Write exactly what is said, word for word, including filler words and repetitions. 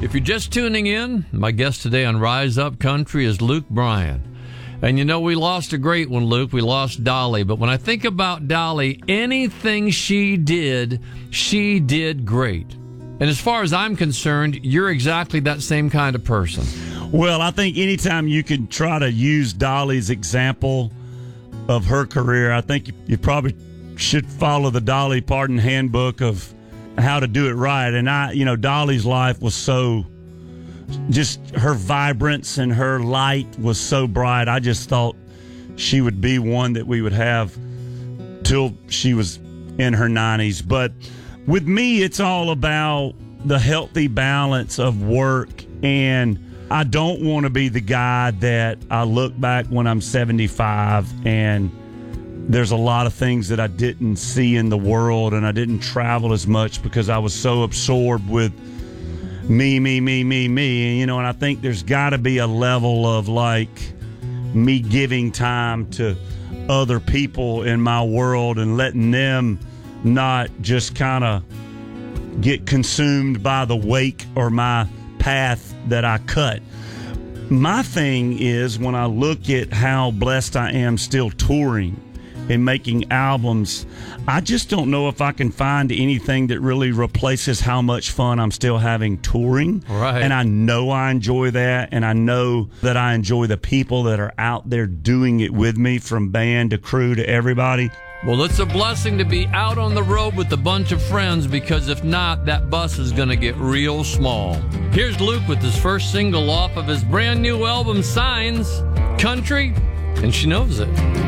If you're just tuning in, my guest today on Rise Up Country is Luke Bryan. And you know, we lost a great one, Luke. We lost Dolly. But when I think about Dolly, anything she did, she did great. And as far as I'm concerned, you're exactly that same kind of person. Well, I think anytime you can try to use Dolly's example of her career, I think you, you probably should follow the Dolly Parton handbook of how to do it right. And I, you know, Dolly's life was so, just her vibrance and her light was so bright. I just thought she would be one that we would have till she was in her nineties. But with me, it's all about the healthy balance of work. And I don't want to be the guy that I look back when I'm seventy-five and there's a lot of things that I didn't see in the world, and I didn't travel as much because I was so absorbed with me, me, me, me, me. You know, and I think there's got to be a level of like me giving time to other people in my world and letting them not just kind of get consumed by the wake or my path that I cut. My thing is, when I look at how blessed I am still touring and making albums, I just don't know if I can find anything that really replaces how much fun I'm still having touring. Right. And I know I enjoy that, and I know that I enjoy the people that are out there doing it with me, from band to crew to everybody. Well, it's a blessing to be out on the road with a bunch of friends, because if not, that bus is going to get real small. Here's Luke with his first single off of his brand new album, Signs, Country, and she knows it.